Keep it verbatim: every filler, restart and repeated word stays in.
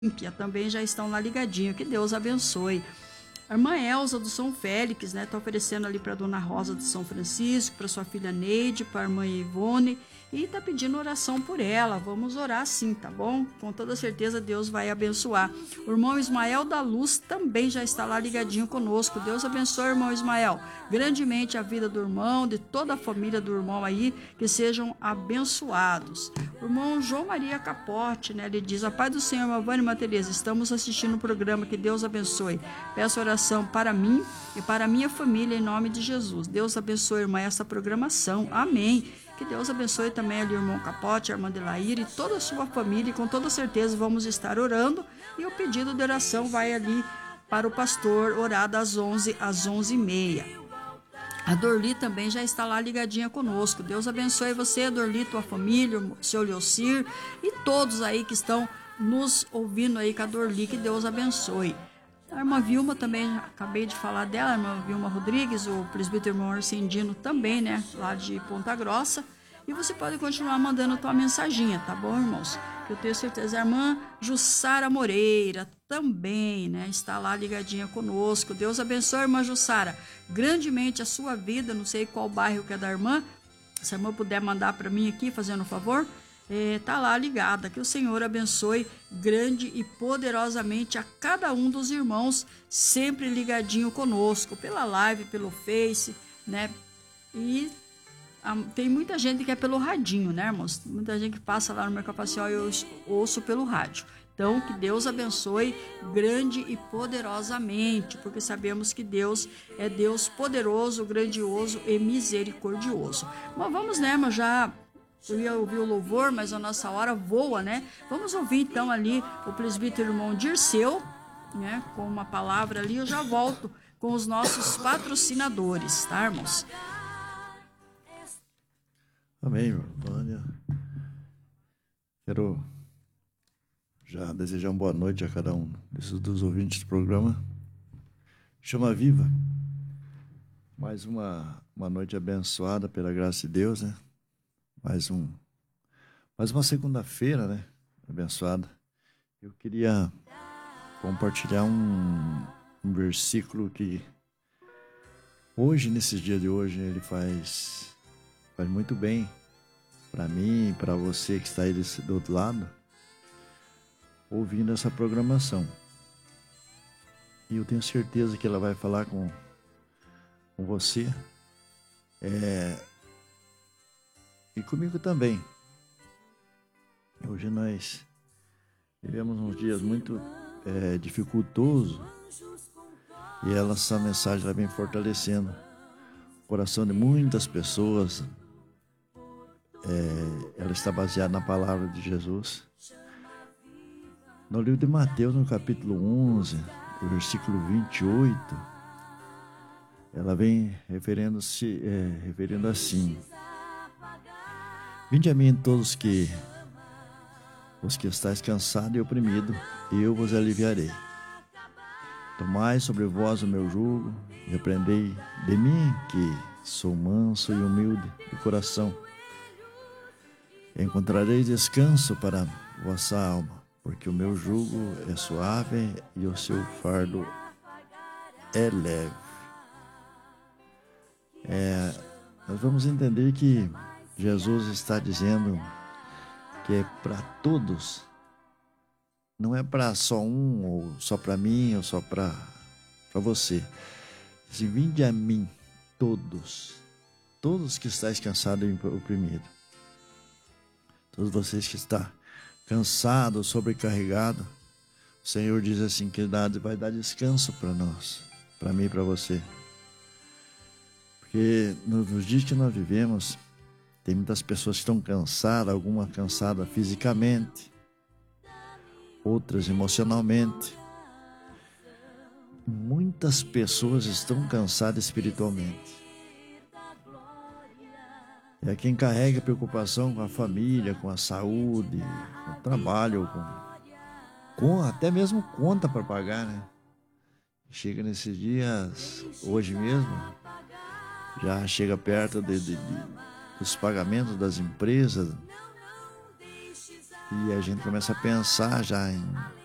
Olímpia também já estão lá ligadinho. Que Deus abençoe. A irmã Elza do São Félix, né? Tá oferecendo ali para dona Rosa de São Francisco, para sua filha Neide, para a irmã Ivone, e tá pedindo oração por ela. Vamos orar sim, tá bom? Com toda certeza Deus vai abençoar. O irmão Ismael da Luz também já está lá ligadinho conosco. Deus abençoe, irmão Ismael, grandemente a vida do irmão, de toda a família do irmão aí, que sejam abençoados. O irmão João Maria Capote, né? Ele diz: a paz do Senhor, irmã Vânia e irmã Tereza, estamos assistindo o programa, que Deus abençoe. Peço oração para mim e para a minha família, em nome de Jesus. Deus abençoe, irmã, essa programação. Amém. Que Deus abençoe também ali o irmão Capote, a irmã Delaíra e toda a sua família. E com toda certeza vamos estar orando. E o pedido de oração vai ali para o pastor orar das onze às onze e meia. A Dorli também já está lá ligadinha conosco. Deus abençoe você, Dorli, tua família, o seu Leocir e todos aí que estão nos ouvindo aí com a Dorli. Que Deus abençoe. A irmã Vilma também, acabei de falar dela, a irmã Vilma Rodrigues, o presbítero irmão Arcendino também, né, lá de Ponta Grossa. E você pode continuar mandando tua mensaginha, tá bom, irmãos? Que eu tenho certeza. A irmã Jussara Moreira também, né, está lá ligadinha conosco. Deus abençoe, irmã Jussara, grandemente a sua vida. Não sei qual bairro que é da irmã. Se a irmã puder mandar para mim aqui, fazendo um favor. É, tá lá ligada. Que o Senhor abençoe grande e poderosamente a cada um dos irmãos, sempre ligadinho conosco, pela live, pelo Face, né? E a, tem muita gente que é pelo radinho, né, irmãos? Muita gente que passa lá no Mercapacial e eu ouço pelo rádio. Então, que Deus abençoe grande e poderosamente, porque sabemos que Deus é Deus poderoso, grandioso e misericordioso. Mas vamos, né, mas já... Eu ia ouvir o louvor, mas a nossa hora voa, né? Vamos ouvir então ali o presbítero irmão Dirceu, né? Com uma palavra ali, eu já volto com os nossos patrocinadores, tá, irmãos? Amém, irmã Vânia. Quero já desejar uma boa noite a cada um desses dos ouvintes do programa. Chama Viva. Mais uma, uma noite abençoada pela graça de Deus, né? Mais, um, mais uma segunda-feira, né? Abençoada. Eu queria compartilhar um, um versículo que hoje, nesse dia de hoje, ele faz, faz muito bem para mim, para você que está aí desse, do outro lado, ouvindo essa programação. E eu tenho certeza que ela vai falar com, com você. É... E comigo também. Hoje nós vivemos uns dias muito é, dificultosos e ela, essa mensagem ela vem fortalecendo o coração de muitas pessoas. É, ela está baseada na palavra de Jesus. No livro de Mateus, no capítulo onze, no versículo vinte e oito, ela vem referindo-se, é, referindo assim: vinde a mim todos que os que estáis cansados e oprimidos, e eu vos aliviarei. Tomai sobre vós o meu jugo e aprendei de mim, que sou manso e humilde de coração. Encontrareis descanso para vossa alma, porque o meu jugo é suave e o seu fardo é leve. É, nós vamos entender que Jesus está dizendo que é para todos, não é para só um, ou só para mim, ou só para você. Se vinde a mim todos, todos que estáis cansados e oprimidos, todos vocês que estão cansados, sobrecarregados, o Senhor diz assim que vai dar descanso para nós, para mim e para você. Porque nos dias que nós vivemos, tem muitas pessoas que estão cansadas, algumas cansadas fisicamente, outras emocionalmente. Muitas pessoas estão cansadas espiritualmente. É quem carrega preocupação com a família, com a saúde, com o trabalho, com, com até mesmo conta para pagar, né? Chega nesses dias, hoje mesmo, já chega perto de, de, de os pagamentos das empresas e a gente começa a pensar já em